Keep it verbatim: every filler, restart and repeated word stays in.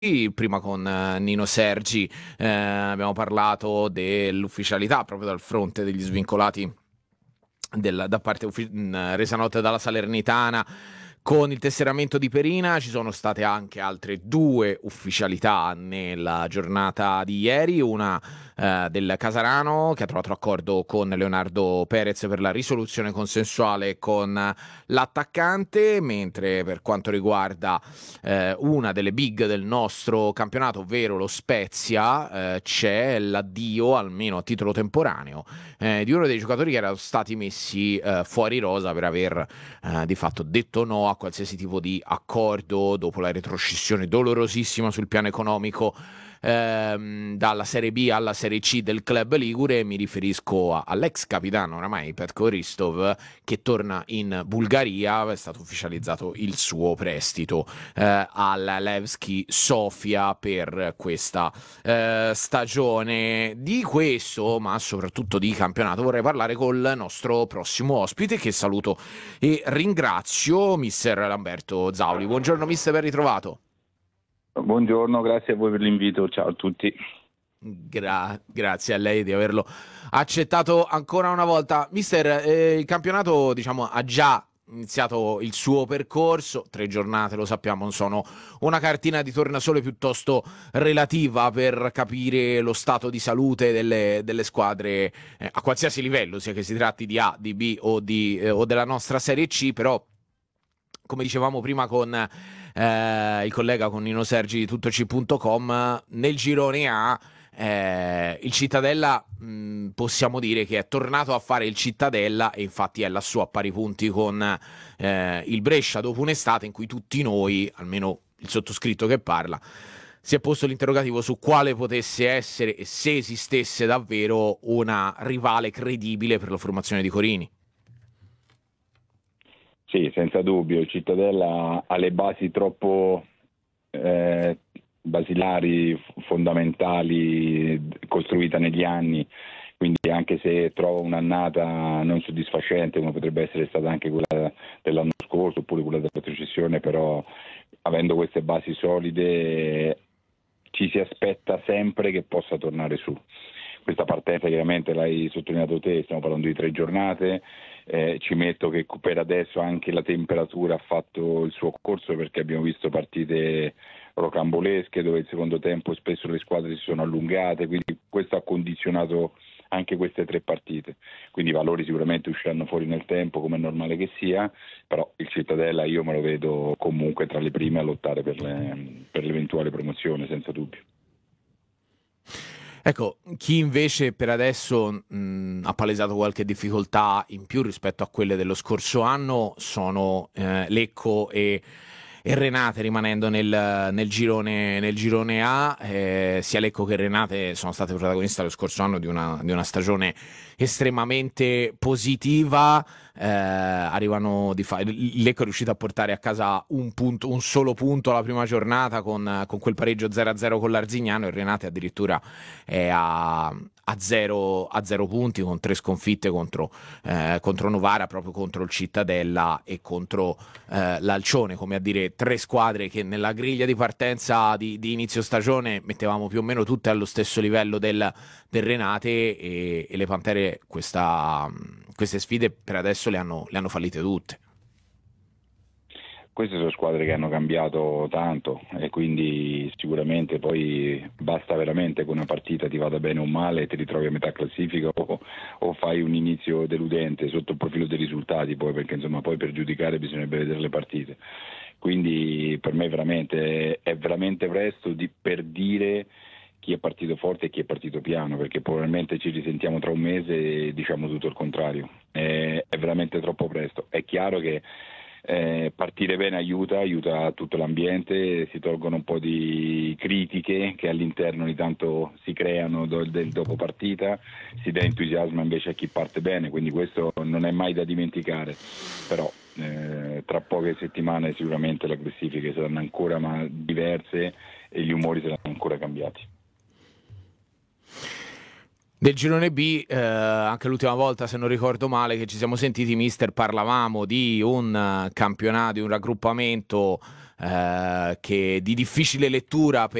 Prima con eh, Nino Sergi eh, abbiamo parlato dell'ufficialità proprio dal fronte degli svincolati del- da parte uffi- mh, resa nota dalla Salernitana con il tesseramento di Perina. Ci sono state anche altre due ufficialità nella giornata di ieri, una eh, del Casarano che ha trovato accordo con Leonardo Perez per la risoluzione consensuale con l'attaccante, mentre per quanto riguarda eh, una delle big del nostro campionato, ovvero lo Spezia, eh, c'è l'addio, almeno a titolo temporaneo, eh, di uno dei giocatori che erano stati messi eh, fuori rosa per aver eh, di fatto detto no a qualsiasi tipo di accordo dopo la retroscissione dolorosissima sul piano economico ehm, dalla Serie B alla Serie C del club ligure. Mi riferisco a- all'ex capitano oramai Petko Ristov, che torna in Bulgaria. È stato ufficializzato il suo prestito eh, alla Levski Sofia per questa eh, stagione. Di questo, ma soprattutto di campionato, vorrei parlare col nostro prossimo ospite, che saluto e ringrazio, mister Lamberto Zauli. Buongiorno mister, ben ritrovato. Buongiorno, grazie a voi per l'invito, ciao a tutti. Gra- grazie a lei di averlo accettato ancora una volta. Mister, eh, il campionato, diciamo, ha già iniziato il suo percorso. Tre giornate, lo sappiamo, non sono una cartina di tornasole piuttosto relativa per capire lo stato di salute delle, delle squadre eh, a qualsiasi livello, sia che si tratti di A, di B o, di, eh, o della nostra Serie C. Però, come dicevamo prima con eh, il collega, con Nino Sergi di tuttoc punto com, nel girone A eh, il Cittadella, mh, possiamo dire che è tornato a fare il Cittadella, e infatti è lassù a pari punti con eh, il Brescia, dopo un'estate in cui tutti noi, almeno il sottoscritto che parla, si è posto l'interrogativo su quale potesse essere e se esistesse davvero una rivale credibile per la formazione di Corini. Sì, senza dubbio, il Cittadella ha le basi troppo eh, basilari, f- fondamentali, costruita negli anni, quindi anche se trovo un'annata non soddisfacente, come potrebbe essere stata anche quella dell'anno scorso, oppure quella della retrocessione, però avendo queste basi solide ci si aspetta sempre che possa tornare su. Questa partenza chiaramente l'hai sottolineato te, stiamo parlando di tre giornate, eh, ci metto che per adesso anche la temperatura ha fatto il suo corso, perché abbiamo visto partite rocambolesche dove il secondo tempo spesso le squadre si sono allungate, quindi questo ha condizionato anche queste tre partite, quindi i valori sicuramente usciranno fuori nel tempo, come è normale che sia, però il Cittadella io me lo vedo comunque tra le prime a lottare per, le, per l'eventuale promozione, senza dubbio. Ecco, chi invece per adesso mh, ha palesato qualche difficoltà in più rispetto a quelle dello scorso anno sono eh, Lecco e, e Renate, rimanendo nel, nel girone, nel girone A. Eh, sia Lecco che Renate sono state protagoniste lo scorso anno di una, di una stagione estremamente positiva. Eh, arrivano di fa- il Lecco è riuscito a portare a casa un, punto, un solo punto alla prima giornata con, con quel pareggio zero a zero con l'Arzignano, e Renate addirittura è a, a, zero, a zero punti, con tre sconfitte contro, eh, contro Novara, proprio contro il Cittadella e contro eh, l'Alcione, come a dire tre squadre che nella griglia di partenza di, di inizio stagione mettevamo più o meno tutte allo stesso livello del, del Renate, e, e le Pantere questa, queste sfide per adesso le hanno, le hanno fallite tutte. Queste sono squadre che hanno cambiato tanto e quindi sicuramente poi basta veramente che una partita ti vada bene o male e ti ritrovi a metà classifica o, o fai un inizio deludente sotto il profilo dei risultati, poi, perché insomma poi per giudicare bisognerebbe vedere le partite. Quindi per me veramente, è veramente presto di, per dire chi è partito forte e chi è partito piano, perché probabilmente ci risentiamo tra un mese e diciamo tutto il contrario. È, è veramente troppo presto. È chiaro che eh, partire bene aiuta, aiuta tutto l'ambiente, si tolgono un po' di critiche che all'interno ogni tanto si creano do, del dopo partita, si dà entusiasmo invece a chi parte bene, quindi questo non è mai da dimenticare, però eh, tra poche settimane sicuramente le classifiche saranno ancora ma diverse e gli umori saranno ancora cambiati. Del girone B, eh, anche l'ultima volta, se non ricordo male, che ci siamo sentiti, mister, parlavamo di un eh, campionato, di un raggruppamento eh, che di difficile lettura